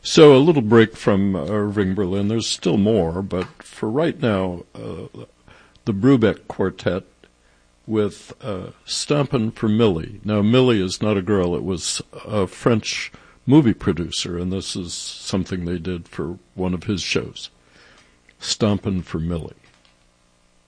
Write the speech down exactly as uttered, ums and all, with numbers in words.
So a little break from uh, Irving Berlin. There's still more, but for right now, uh, the Brubeck Quartet with uh, Stampin' for Millie. Now, Millie is not a girl. It was a French movie producer, and this is something they did for one of his shows. Stampin' for Millie.